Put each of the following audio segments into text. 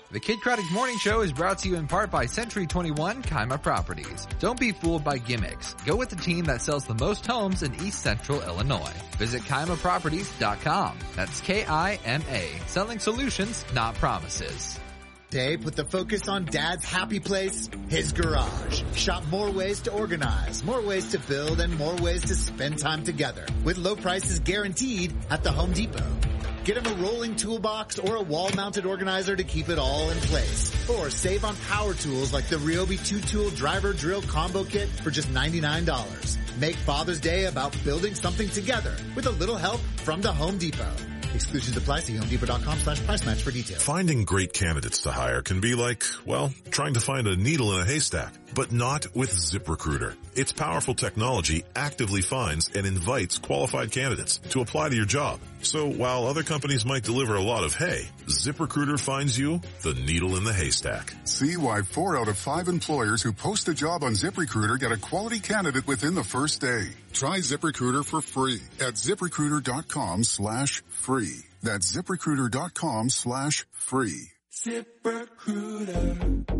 The Kid Craddock Morning Show is brought to you in part by Century 21 Kaima Properties. Don't be fooled by gimmicks. Go with the team that sells the most homes in East Central Illinois. Visit KaimaProperties.com. That's K-I-M-A. Selling solutions, not promises. Today, put the focus on Dad's happy place, his garage. Shop more ways to organize, more ways to build, and more ways to spend time together. With low prices guaranteed at the Home Depot. Get him a rolling toolbox or a wall-mounted organizer to keep it all in place. Or save on power tools like the Ryobi 2-tool driver drill combo kit for just $99. Make Father's Day about building something together with a little help from the Home Depot. Exclusions apply. See HomeDepot.com/price match for details. Finding great candidates to hire can be like, well, trying to find a needle in a haystack, but not with ZipRecruiter. Its powerful technology actively finds and invites qualified candidates to apply to your job. So while other companies might deliver a lot of hay, ZipRecruiter finds you the needle in the haystack. See why 4 out of 5 employers who post a job on ZipRecruiter get a quality candidate within the first day. Try ZipRecruiter for free at ZipRecruiter.com/free. That's ZipRecruiter.com/free. ZipRecruiter.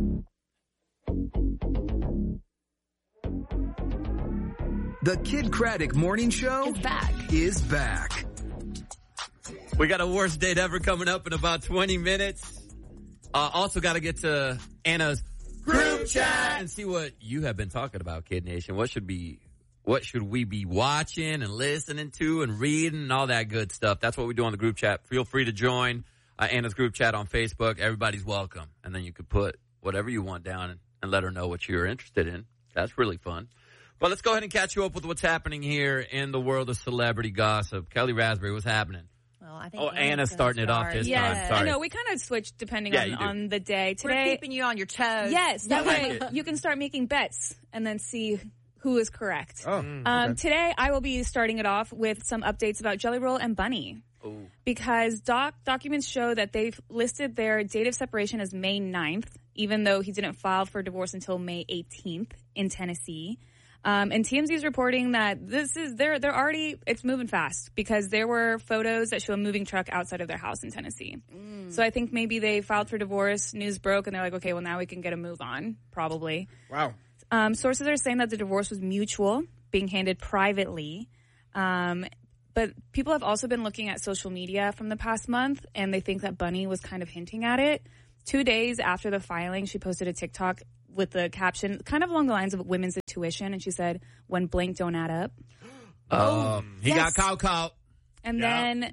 The Kid Craddock Morning Show is back. We got a worst date ever coming up in about 20 minutes. Also got to get to Anna's group chat and see what you have been talking about, Kid Nation. What should we be watching and listening to and reading and all that good stuff? That's what we do on the group chat. Feel free to join Anna's group chat on Facebook. Everybody's welcome. And then you could put whatever you want down and let her know what you're interested in. That's really fun. But let's go ahead and catch you up with what's happening here in the world of celebrity gossip. Kelly Raspberry, what's happening? Well, I think Anna's starting it off this time. Sorry. I know. We kind of switched depending on the day. Today, we're keeping you on your toes. Yes. That way you can start making bets and then see who is correct. Okay. Today, I will be starting it off with some updates about Jelly Roll and Bunny. Ooh. Because documents show that they've listed their date of separation as May 9th, even though he didn't file for divorce until May 18th in Tennessee. And TMZ is reporting that they're already, it's moving fast because there were photos that show a moving truck outside of their house in Tennessee. So I think maybe they filed for divorce, news broke, and they're like, okay, well now we can get a move on, probably. Wow. Sources are saying that the divorce was mutual, being handed privately. But people have also been looking at social media from the past month, and they think that Bunny was kind of hinting at it. 2 days after the filing, she posted a TikTok with the caption kind of along the lines of women's intuition, and she said, when blank don't add up. He got caught. And then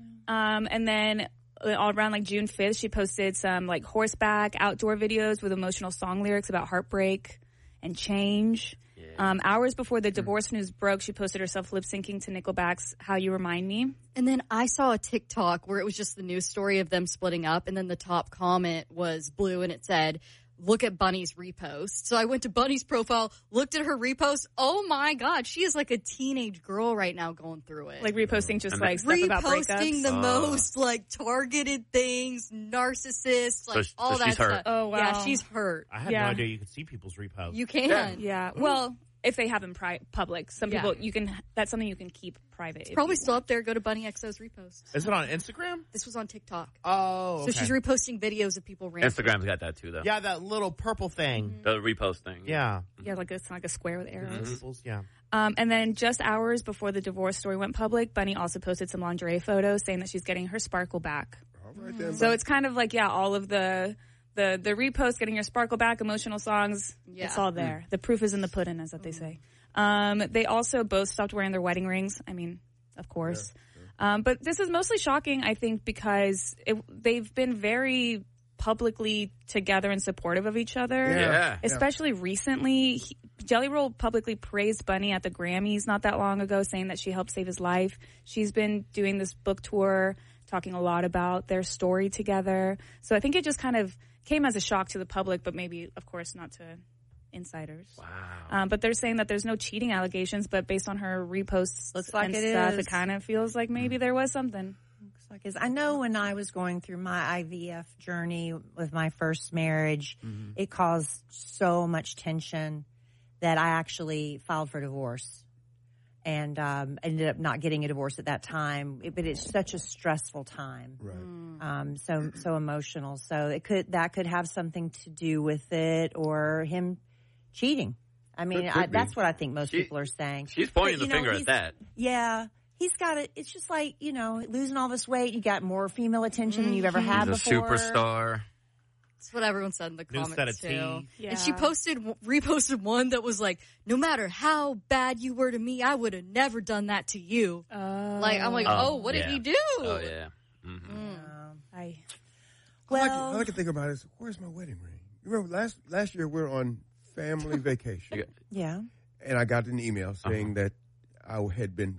all around like June 5th, she posted some like horseback outdoor videos with emotional song lyrics about heartbreak and change. Hours before the divorce news broke, she posted herself lip syncing to Nickelback's How You Remind Me. And then I saw a TikTok where it was just the news story of them splitting up, and then the top comment was blue and it said, look at Bunny's repost. So I went to Bunny's profile, looked at her repost. Oh my God, she is like a teenage girl right now going through it. Like reposting just like stuff about breakups. Reposting the most like targeted things, narcissists, like all that she's stuff. hurt. Oh wow. Yeah, she's hurt. I had no idea you could see people's reposts. You can. Yeah. Well, if they have them public, some people that's something you can keep private. It's probably still up there. Go to Bunny XO's reposts. Is it on Instagram? This was on TikTok. Oh, okay. So she's reposting videos of people ranting. Instagram's got that too, though. Yeah, that little purple thing. The repost thing. Yeah. Yeah, like it's like a square with arrows. People's, yeah. And then just hours before the divorce story went public, Bunny also posted some lingerie photos saying that she's getting her sparkle back. All right, then, so it's kind of like, all of the repost, getting your sparkle back, emotional songs, it's all there. The proof is in the pudding, as what they say. They also both stopped wearing their wedding rings. I mean, of course. Yeah. But this is mostly shocking, I think, because they've been very publicly together and supportive of each other. Yeah. Especially recently. Jelly Roll publicly praised Bunny at the Grammys not that long ago, saying that she helped save his life. She's been doing this book tour, talking a lot about their story together. So I think it just kind of came as a shock to the public, but maybe, of course, not to insiders. Wow. But they're saying that there's no cheating allegations, but based on her reposts and stuff, it kind of feels like maybe there was something. Looks like I know when I was going through my IVF journey with my first marriage, it caused so much tension that I actually filed for divorce. and ended up not getting a divorce at that time. But it's such a stressful time, right? So emotional. So that could have something to do with it, or him cheating. I mean, that's what I think most people are saying. She's pointing the finger at that. Yeah. He's got it. It's just like, losing all this weight. You got more female attention than you've ever had He's before. a superstar. That's what everyone said in the comments too. Yeah. And she reposted one that was like, "No matter how bad you were to me, I would have never done that to you." I'm like, what did he do? Oh yeah. All I can think about is, where's my wedding ring? You remember last year we were on family vacation. Yeah. And I got an email saying that I had been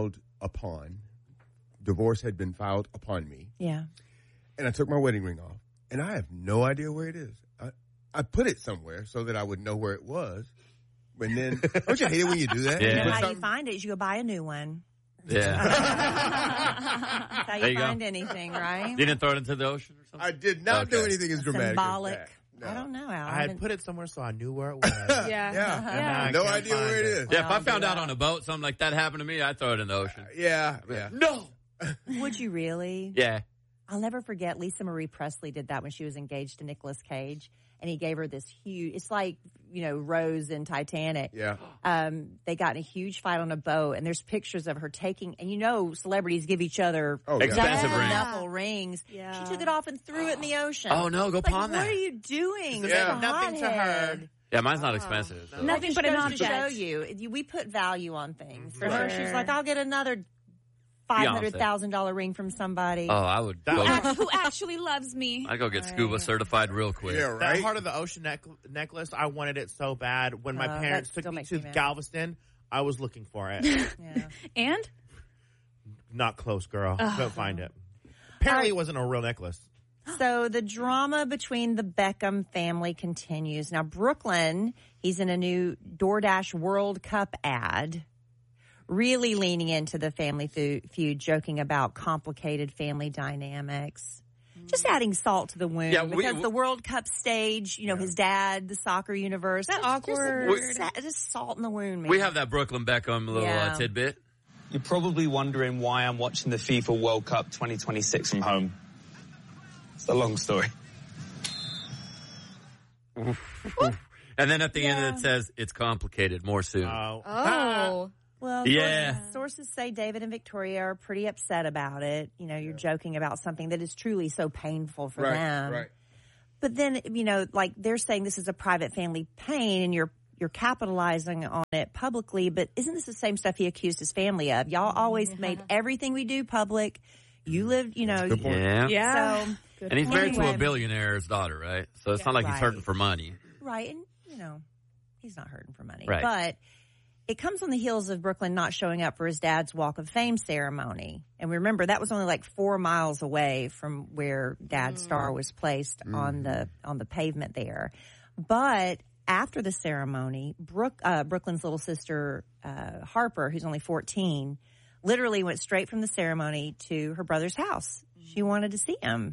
divorce had been filed upon me. Yeah. And I took my wedding ring off. And I have no idea where it is. I put it somewhere so that I would know where it was. And then, don't you hate it when you do that? Yeah. How you find it is you go buy a new one. Yeah. That's how you find anything, right? You didn't throw it into the ocean or something? I did not do anything as dramatic Symbolic. as that. No. I don't know, Al. I had put it somewhere so I knew where it was. Yeah. No idea where it is. Yeah, if I found out on a boat something like that happened to me, I'd throw it in the ocean. Yeah. No. Would you really? Yeah. I'll never forget Lisa Marie Presley did that when she was engaged to Nicolas Cage. And he gave her this huge, it's like, Rose in Titanic. Yeah. They got in a huge fight on a boat, and there's pictures of her taking, and celebrities give each other expensive rings. knuckle rings. Yeah. She took it off and threw it in the ocean. Oh, no, go pawn that. What are you doing? Nothing to her. Yeah, mine's not expensive. So. Nothing but an to object. show you. We put value on things. For her, she's like, I'll get another $500,000 ring from somebody. Oh, I would. Who actually loves me. I go get scuba certified real quick. Yeah, right. That Heart of the Ocean necklace, I wanted it so bad. When my parents took me to Galveston, I was looking for it. Yeah. And? Not close, girl. Couldn't find it. Apparently, it wasn't a real necklace. So the drama between the Beckham family continues. Now, Brooklyn, he's in a new DoorDash World Cup ad, really leaning into the family feud, joking about complicated family dynamics. Just adding salt to the wound. Yeah, because the World Cup stage, his dad, the soccer universe. That's awkward. Just salt in the wound, man. We have that Brooklyn Beckham little tidbit. You're probably wondering why I'm watching the FIFA World Cup 2026 from home. It's a long story. And then at the end it says, it's complicated, more soon. Oh. Well, yeah. Sources say David and Victoria are pretty upset about it. You're joking about something that is truly so painful for them. Right. But then, they're saying this is a private family pain and you're capitalizing on it publicly. But isn't this the same stuff he accused his family of? Y'all always made everything we do public. You lived, Good point. Yeah. So, and he's married to a billionaire's daughter, right? So it's not like he's hurting for money. Right. And, he's not hurting for money. Right. But it comes on the heels of Brooklyn not showing up for his dad's Walk of Fame ceremony. And remember, that was only like 4 miles away from where Dad's star was placed on the pavement there. But after the ceremony, Brooklyn's little sister, Harper, who's only 14, literally went straight from the ceremony to her brother's house. She wanted to see him.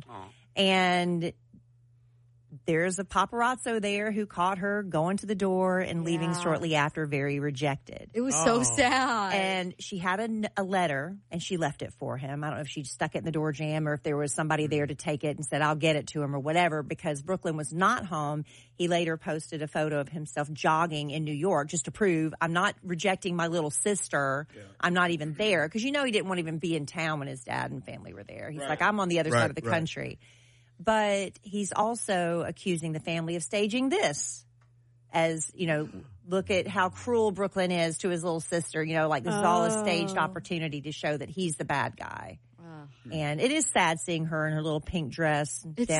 And there's a paparazzo there who caught her going to the door and leaving shortly after, very rejected. It was so sad. And she had a letter, and she left it for him. I don't know if she stuck it in the door jamb or if there was somebody there to take it and said, I'll get it to him or whatever, because Brooklyn was not home. He later posted a photo of himself jogging in New York just to prove, I'm not rejecting my little sister. Yeah. I'm not even there. Because he didn't want to even be in town when his dad and family were there. He's like, I'm on the other side of the country. But he's also accusing the family of staging this as, look at how cruel Brooklyn is to his little sister. Like this is all a staged opportunity to show that he's the bad guy. And it is sad seeing her in her little pink dress,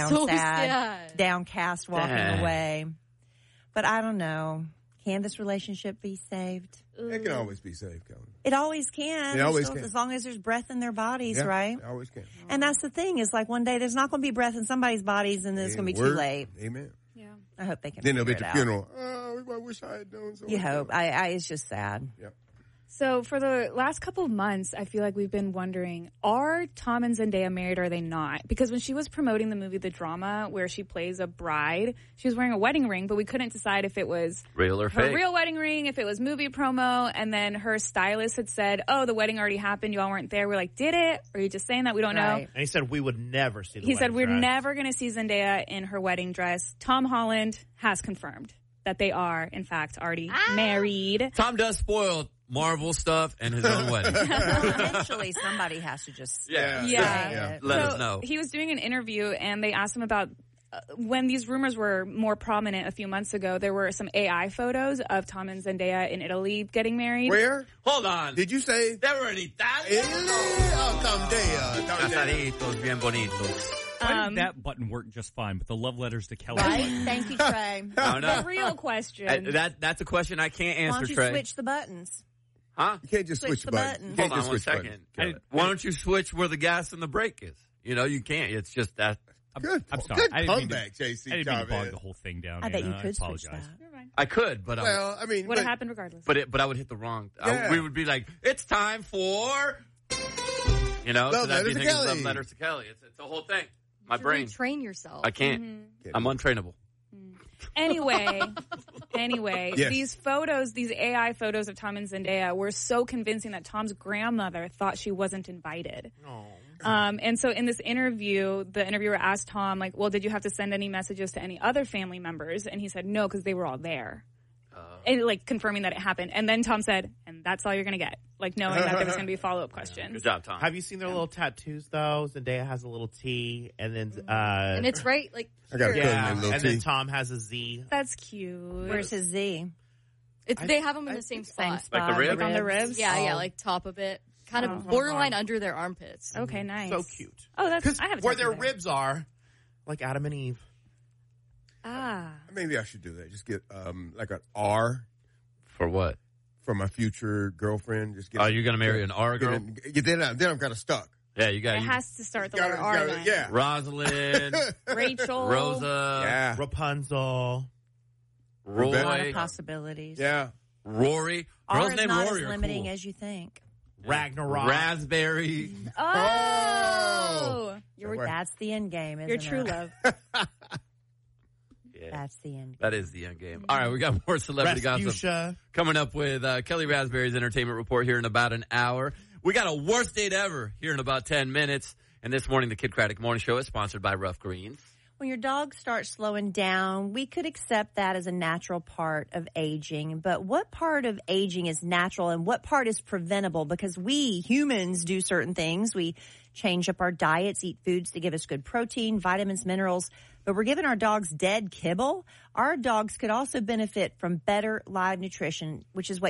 sad, downcast, walking away. But I don't know. Can this relationship be saved? It can always be saved, Kelly. It always can. It always can. As long as there's breath in their bodies, right? It always can. And that's the thing, is like one day there's not going to be breath in somebody's bodies and then it's going to be too late. Amen. Yeah. I hope they can Then they'll be figure at it the out. funeral. Oh, I wish I had known so. You hope. It's just sad. Yep. So for the last couple of months, I feel like we've been wondering, are Tom and Zendaya married or are they not? Because when she was promoting the movie The Drama, where she plays a bride, she was wearing a wedding ring, but we couldn't decide if it was real or her fake. real wedding ring, if it was movie promo. And then her stylist had said, oh, the wedding already happened. You all weren't there. We're like, did it? Or are you just saying that? We don't know. And he said we would never see the He said, we're dress. never going to see Zendaya in her wedding dress. Tom Holland has confirmed that they are, in fact, already married. Tom does spoil Marvel stuff and his own wedding. Eventually, somebody has to just Yeah. Let us know. He was doing an interview, and they asked him about when these rumors were more prominent a few months ago. There were some AI photos of Tom and Zendaya in Italy getting married. Where? Hold on. Did you say? They were in Italy? Italy? Oh, Casaditos, bien bonitos. Why did that button work just fine, but the love letters to Kelly? Right? Thank you, Trey. No. The real question. That's a question I can't answer, Why don't you Trey. switch the buttons? Huh? You can't just switch the button. You can't Hold just on one switch the second. button. Why don't you switch where the gas and the brake is? You can't. It's just that. Good. I'm sorry. Good I didn't mean comeback, JC. I didn't mean to bog the whole thing down. I bet you Anna. could I switch apologize. that. I could, but Well, I mean, Would have happened regardless. but I would hit the wrong. Yeah. We would be like, it's time for. So Love that'd be letters to thinking Kelly. Love letters to Kelly. It's the whole thing. My You brain. train yourself. I can't. I'm untrainable. Anyway, Yes. these photos, these AI photos of Tom and Zendaya were so convincing that Tom's grandmother thought she wasn't invited. And so in this interview, the interviewer asked Tom, like, well, did you have to send any messages to any other family members? And he said, no, because they were all there. And, like, confirming that it happened. And then Tom said, and that's all you're going to get. Like, knowing that there was going to be follow-up questions. Good job, Tom. Have you seen their little tattoos, though? Zendaya has a little T, and then... and it's right, like, I got a here. cousin named Lil and T. then Tom has a Z. That's cute. Where's his Z? They have them in the same spot. Like the rib? Like on the ribs? Yeah, like top of it. Kind of borderline under their armpits. Okay, nice. So cute. Oh, that's... I have a Where tattoo their there. ribs are, like Adam and Eve. Ah. Maybe I should do that. Just get like an R For what? for my future girlfriend. Just get. Are you going to marry an R girl? Then I'm kind of stuck. Yeah, you got It you. has to start the Gotta- letter R gotta- then. yeah. Rosalind, Rachel. Rosa, Yeah. Rapunzel. A lot of Roy, possibilities. Yeah. Rory. R Girls is named not Rory as are limiting cool. as you think. Ragnarok. Raspberry. Oh. That's the end game, isn't Your true it? love. Yeah, That's the end game. that is the end game. All right, we got more celebrity gossip Rasputia. coming up with Kelly Raspberry's entertainment report here in about an hour. We got a worst date ever here in about 10 minutes. And this morning, the Kid Craddock Morning Show is sponsored by Rough Greens. When your dog starts slowing down, we could accept that as a natural part of aging. But what part of aging is natural and what part is preventable? Because we humans do certain things. We change up our diets, eat foods that give us good protein, vitamins, minerals. But we're giving our dogs dead kibble. Our dogs could also benefit from better live nutrition, which is what